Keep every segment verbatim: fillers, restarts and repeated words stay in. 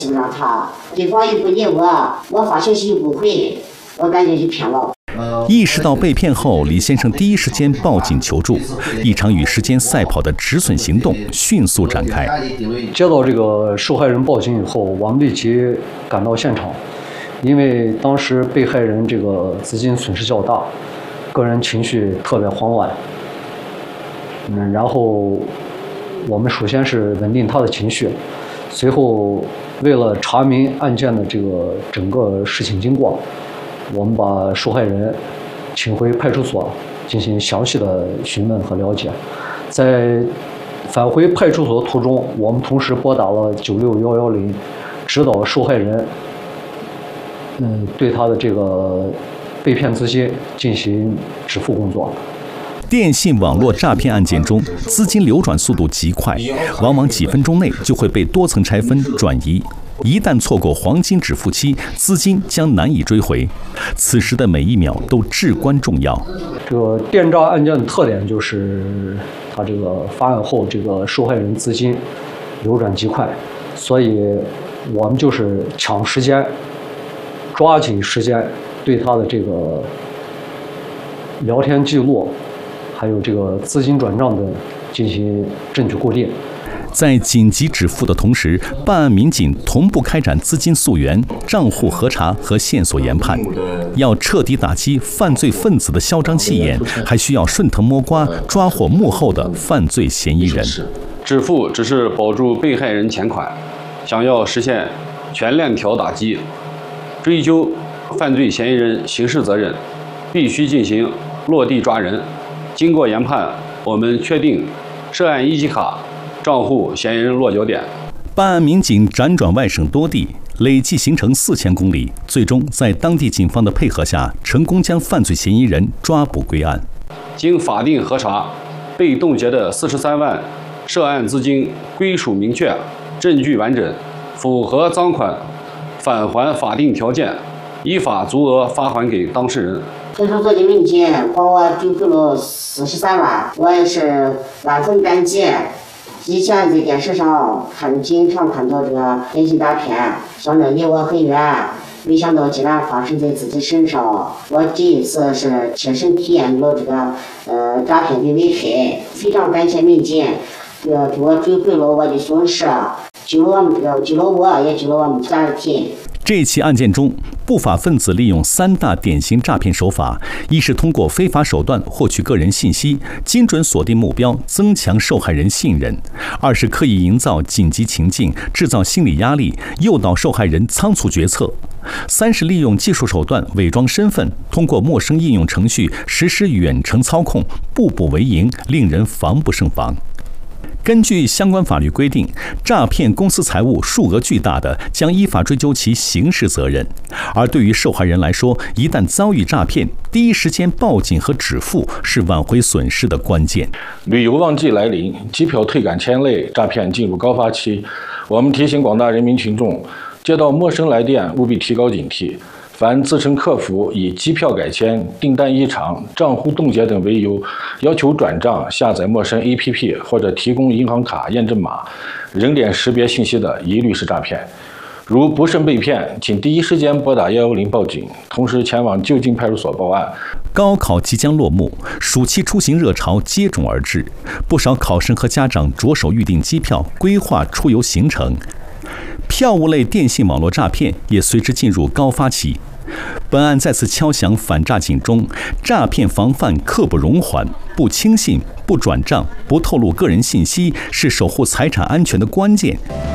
基本上他对方又不理我，我发信息又不回，我感觉就骗了。 意识到被骗后，李先生第一时间报警求助，一场与时间赛跑的止损行动迅速展开。 接到这个受害人报警以后，我们立即赶到现场，因为当时被害人这个资金损失较大，个人情绪特别慌乱。嗯，然后我们首先是稳定他的情绪，随后为了查明案件的这个整个事情经过，我们把受害人请回派出所进行详细的询问和了解。在返回派出所途中，我们同时拨打了九六一一零，指导受害人，嗯，对他的这个被骗资金进行支付工作。 电信网络诈骗案件中，资金流转速度极快，往往几分钟内就会被多层拆分转移。一旦错过黄金止付期，资金将难以追回。此时的每一秒都至关重要。 这个电诈案件的特点就是，它这个发案后，这个受害人资金流转极快，所以我们就是抢时间，抓紧时间，对他的这个聊天记录，还有这个资金转账等进行证据固定。 在紧急止付的同时，办案民警同步开展资金溯源、账户核查和线索研判。要彻底打击犯罪分子的嚣张气焰，还需要顺藤摸瓜，抓获幕后的犯罪嫌疑人。 止付只是保住被害人钱款，想要实现全链条打击，追究犯罪嫌疑人刑事责任，必须进行落地抓人。经过研判，我们确定涉案一级卡账户嫌疑人落脚点。 办案民警辗转外省多地，累计行程四千公里，最终在当地警方的配合下，成功将犯罪嫌疑人抓捕归案。 经法定核查，被冻结的四十三万涉案资金归属明确，证据完整，符合赃款返还法定条件，依法足额发还给当事人。 派出所的民警帮我追回了四十三万，我也是万分感激。以前在电视上看，经常看到这个电信诈骗，想着离我很远，没想到竟然发生在自己身上。我这一次是切身体验了这个呃诈骗的危害，非常感谢民警，这个给我追回了我的损失，救了我们这个救了我，也救了我们家庭。 这起案件中，不法分子利用三大典型诈骗手法：一是通过非法手段获取个人信息，精准锁定目标，增强受害人信任；二是刻意营造紧急情境，制造心理压力，诱导受害人仓促决策；三是利用技术手段伪装身份，通过陌生应用程序实施远程操控，步步为营，令人防不胜防。根据相关法律规定，诈骗公私财物数额巨大的，将依法追究其刑事责任。而对于受害人来说，一旦遭遇诈骗，第一时间报警和止付是挽回损失的关键。 旅游旺季来临，机票退改签类诈骗进入高发期，我们提醒广大人民群众，接到陌生来电务必提高警惕。凡自称客服以机票改签、订单异常、账户冻结等为由，要求转账、下载陌生 A P P 或者提供银行卡验证码、人脸识别信息的，一律是诈骗。如不慎被骗，请第一时间拨打一一零报警，同时前往就近派出所报案。 高考即将落幕，暑期出行热潮接踵而至，不少考生和家长着手预订机票，规划出游行程。票务类电信网络诈骗也随之进入高发期。本案再次敲响反诈警钟，诈骗防范刻不容缓，不轻信、不转账、不透露个人信息，是守护财产安全的关键。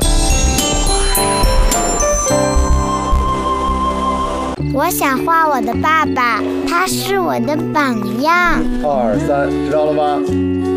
我想画我的爸爸，他是我的榜样。 二三，知道了吗？